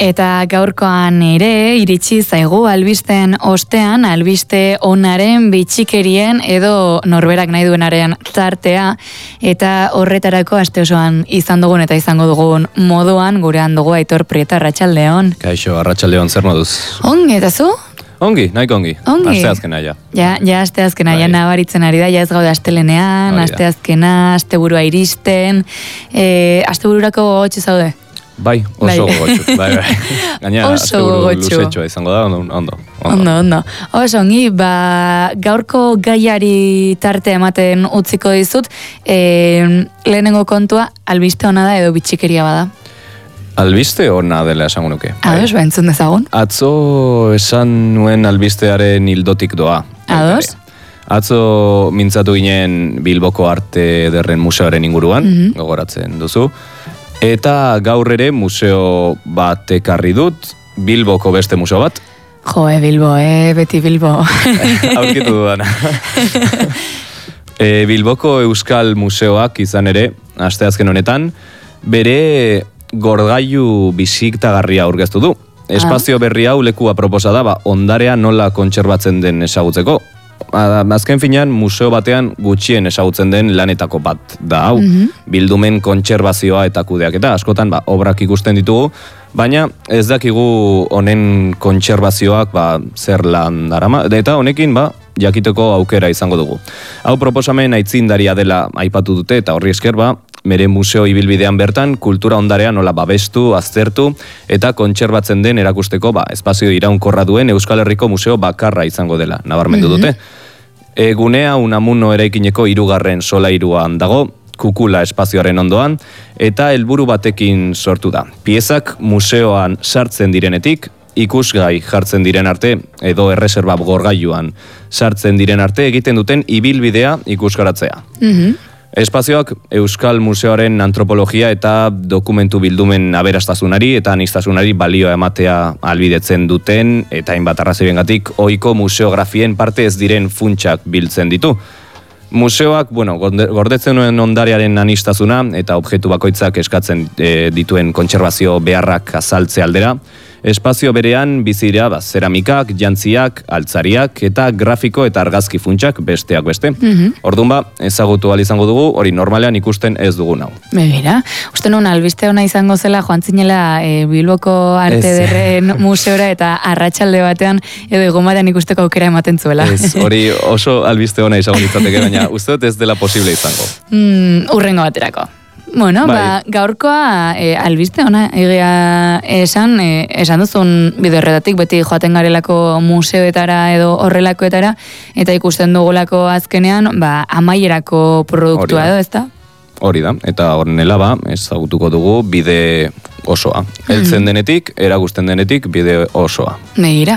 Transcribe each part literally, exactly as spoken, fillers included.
Eta gaurkoan ere iritsi zaigu albisten ostean, albiste onaren bitxikerien edo norberak nahi duenaren tartea, eta horretarako aste osoan izan dugun eta izango dugun moduan gurean dugu Aitor Prieto. Arratsaldeon. Kaixo, arratsaldeon, zer moduz? Ongi, eta zu? Ongi, nahiko ongi. Ongi. Asteazkena ja. Ja, ja asteazkena, ja nabaritzen ari da, ja ez gaude astelenean, asteazkena, asteburua iristen, e, astebururako gogotxu zaude? Bai, oso gogotxu. Bai, bai. Gaina, asteburu luzetxoa izango da, ondo, ondo. Ondo, ondo. Oso, ongi, ba, gaurko gaiari tarte ematen utziko dizut, e, lehenengo kontua, albiste ona da edo bitxikeria bada? Albiste ona dela esango nuke. Ados, ba, entzun dezagun. Atzo esan nuen albistearen hildotik doa. Ados? Atzo mintzatu ginen Bilboko Arte Ederren Museoaren inguruan, mm-hmm. gogoratzen duzu. Eta gaur ere museo bat ekarri dut, Bilboko beste museo bat. Jo, e, Bilbo, e, beti Bilbo. Aurkitu dudana. e, Bilboko Euskal Museoak izan ere, asteazken honetan, bere gorgailu biziktagarria aurkeztu du. Espazio berri hau leku aproposa da, ba, ondarea nola kontserbatzen den ezagutzeko. Azken finean, museo batean gutxien ezagutzen den lanetako bat da hau. Mm-hmm. Bildumen kontserbazioa eta kudeaketa. Askotan, ba, obrak ikusten ditugu, baina ez dakigu honen kontserbazioak ba, zer lan darama. Eta honekin, ba, jakiteko aukera izango dugu. Hau proposamen aitzindaria dela aipatu dute, eta horri esker, ba, mere museo ibilbidean bertan, kultura ondarea nola babestu, aztertu, eta kontserbatzen den erakusteko, ba, espazio iraunkorra duen Euskal Herriko museo bakarra izango dela, nabarmendu dute. Egunea Unamuno eraikineko hirugarren solairuan dago, Kukula espazioaren ondoan, eta helburu batekin sortu da. Piezak museoan sartzen direnetik, ikusgai jartzen diren arte, edo erreserba gorgailuan sartzen diren arte, egiten duten ibilbidea ikuskaratzea. Mhm. Espazioak Euskal Museoaren antropologia eta dokumentu bildumen aberastasunari eta anistasunari balioa ematea albidetzen duten eta hainbat arrazoiengatik ohiko museografien parte ez diren funtsak biltzen ditu. Museoak, bueno, gordetzen duen ondarearen anistasuna eta objektu bakoitzak eskatzen e, dituen kontserbazio beharrak azaltze aldera, espazio berean bizira ba, zeramikak, jantziak, altzariak eta grafiko eta argazki funtsak besteak beste. Mm-hmm. Orduan ba, ezagutu ahal izango dugu, hori normalean ikusten ez dugun hau. Begira, uste nuen albiste ona izango zela joan zinela e, Bilboko Arte Ederren museora eta arratsalde batean edo egon batean ikusteko aukera ematen zuela. Ez, hori oso albiste ona izango litzateke, baina uste dut ez dela posible izango. Mm, urrengo baterako. Bueno, bai. Ba, gaurkoa e, albiste ona egia esan, e, esan duzun bidorretatik beti joaten garelako museoetara edo horrelakoetara, eta ikusten dugulako azkenean, ba, amaierako produktua edo, ezta? Hori da, eta horrenela ba, ezagutuko dugu bide osoa. Heltzen denetik, eragusten denetik, bide osoa. Begira,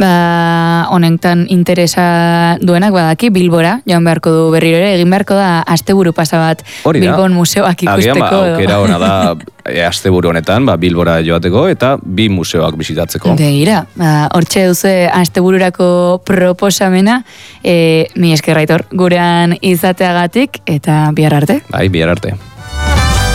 ba, honetan interesa duenak badaki Bilbora, joan beharko du berriro ere, egin beharko da asteburu pasa bat Bilbon museoak ikusteko. Agian, ba, aukera ona da e, asteburu honetan, ba, Bilbora joateko eta bi museoak bisitatzeko. Begira, ba, hortxe duzu astebururako proposamena, e, mi esker Aitor, gurean izateagatik eta bihar arte. Bai, bihar arte.